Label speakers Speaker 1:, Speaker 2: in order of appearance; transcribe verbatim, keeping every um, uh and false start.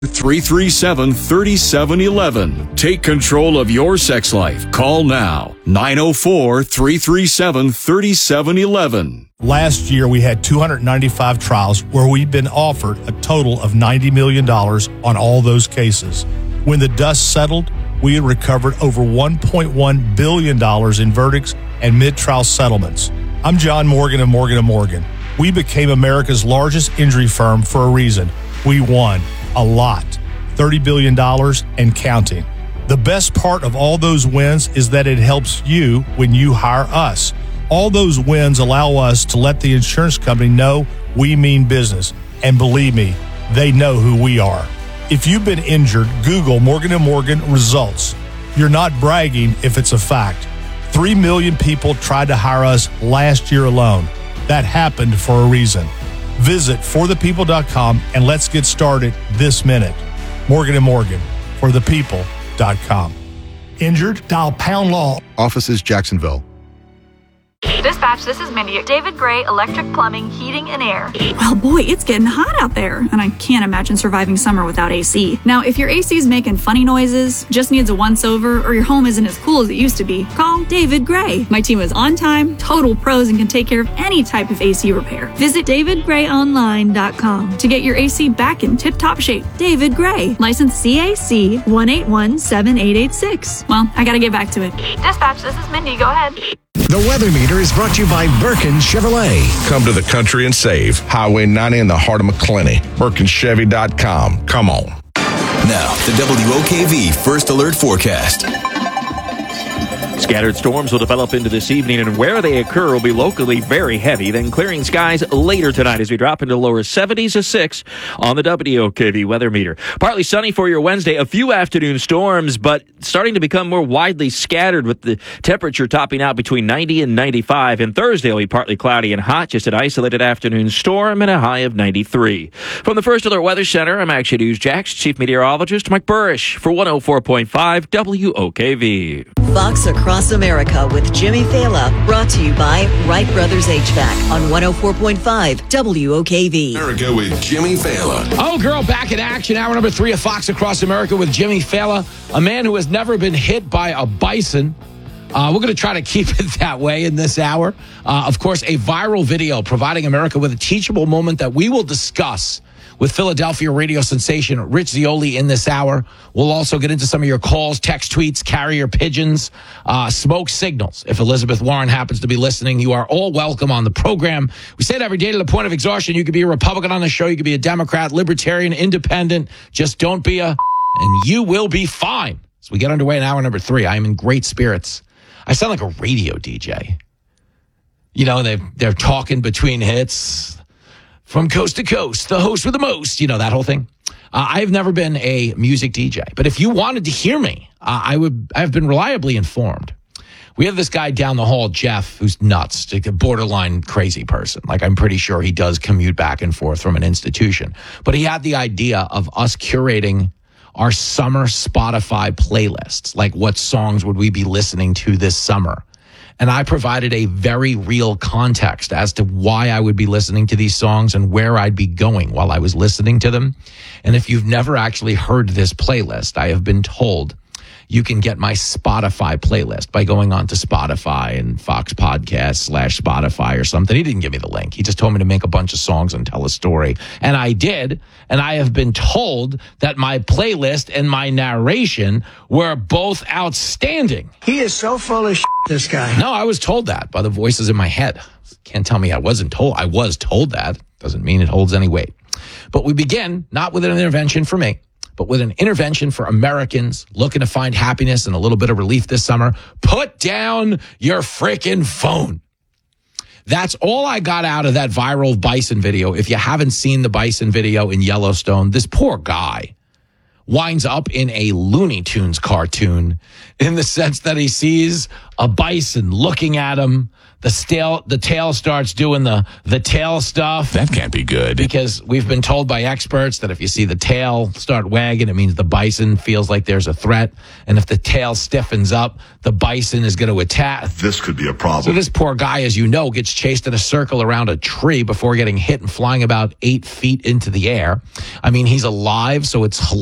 Speaker 1: three three seven, three seven one one. Take control of your sex life. Call now. nine oh four, three three seven, three seven one one.
Speaker 2: Last year, we had two hundred ninety-five trials where we've been offered a total of ninety million dollars on all those cases. When the dust settled, we had recovered over one point one billion dollars in verdicts and mid-trial settlements. I'm John Morgan of Morgan and Morgan. We became America's largest injury firm for a reason. We won. A lot. thirty billion dollars and counting. The best part of all those wins is that it helps you when you hire us. All those wins allow us to let the insurance company know we mean business. And believe me, they know who we are. If you've been injured, Google Morgan and Morgan results. You're not bragging if it's a fact. Three million people tried to hire us last year alone. That happened for a reason. Visit for the people dot com and let's get started this minute. Morgan and Morgan, for the people dot com. Injured? Dial pound law.
Speaker 3: Offices Jacksonville.
Speaker 4: Dispatch, this is Mindy. David Gray, Electric Plumbing, Heating and Air.
Speaker 5: Well, boy, it's getting hot out there, and I can't imagine surviving summer without A C. Now, if your A C's making funny noises, just needs a once-over, or your home isn't as cool as it used to be, call David Gray. My team is on time, total pros, and can take care of any type of A C repair. Visit david gray online dot com to get your A C back in tip-top shape. David Gray, license C A C one eight one seven eight eight six. Well, I gotta get back to it.
Speaker 4: Dispatch, this is Mindy. Go ahead.
Speaker 6: The Weather Meter is brought to you by Birkin Chevrolet.
Speaker 7: Come to the country and save. Highway ninety in the heart of McClenny. Birkin Chevy dot com. Come on.
Speaker 8: Now, the W O K V First Alert Forecast.
Speaker 9: Scattered storms will develop into this evening, and where they occur will be locally very heavy, then clearing skies later tonight as we drop into lower seventies to six on the W O K V weather meter. Partly sunny for your Wednesday, a few afternoon storms, but starting to become more widely scattered with the temperature topping out between ninety and ninety-five. And Thursday will be partly cloudy and hot, just an isolated afternoon storm and a high of ninety-three. From the First Alert Weather Center, I'm Action News Jax Chief Meteorologist Mike Burrish for one oh four point five W O K V.
Speaker 10: Fox Across America with Jimmy Fallon, brought to you by Wright Brothers H V A C on one oh four point five W O K V.
Speaker 8: America with Jimmy Fallon.
Speaker 11: Oh, girl, back in action. Hour number three of Fox Across America with Jimmy Fallon, a man who has never been hit by a bison. Uh, we're going to try to keep it that way in this hour. Uh, of course, a viral video providing America with a teachable moment that we will discuss with Philadelphia radio sensation Rich Zeoli in this hour. We'll also get into some of your calls, text tweets, carrier pigeons, uh, smoke signals. If Elizabeth Warren happens to be listening, you are all welcome on the program. We say it every day to the point of exhaustion. You could be a Republican on the show. You could be a Democrat, Libertarian, Independent. Just don't be a, and you will be fine. So we get underway in hour number three. I am in great spirits. I sound like a radio D J. You know, they're, they're talking between hits. From coast to coast, the host with the most, you know, that whole thing. Uh, I've never been a music D J, but if you wanted to hear me, uh, I would, I've been reliably informed. We have this guy down the hall, Jeff, who's nuts, like a borderline crazy person. Like, I'm pretty sure he does commute back and forth from an institution. But he had the idea of us curating our summer Spotify playlists. Like, what songs would we be listening to this summer? And I provided a very real context as to why I would be listening to these songs and where I'd be going while I was listening to them. And if you've never actually heard this playlist, I have been told you can get my Spotify playlist by going on to Spotify and Fox Podcast slash Spotify or something. He didn't give me the link. He just told me to make a bunch of songs and tell a story. And I did. And I have been told that my playlist and my narration were both outstanding.
Speaker 12: He is so full of shit, this guy.
Speaker 11: No, I was told that by the voices in my head. Can't tell me I wasn't told. I was told that. Doesn't mean it holds any weight. But we begin not with an intervention for me, but with an intervention for Americans looking to find happiness and a little bit of relief this summer. Put down your frickin' phone. That's all I got out of that viral bison video. If you haven't seen the bison video in Yellowstone, this poor guy winds up in a Looney Tunes cartoon in the sense that he sees a bison looking at him. The tail, the tail starts doing the, the tail stuff.
Speaker 3: That can't be good.
Speaker 11: Because we've been told by experts that if you see the tail start wagging, it means the bison feels like there's a threat. And if the tail stiffens up, the bison is going to attack.
Speaker 13: This could be a problem.
Speaker 11: So this poor guy, as you know, gets chased in a circle around a tree before getting hit and flying about eight feet into the air. I mean, he's alive, so it's hilarious.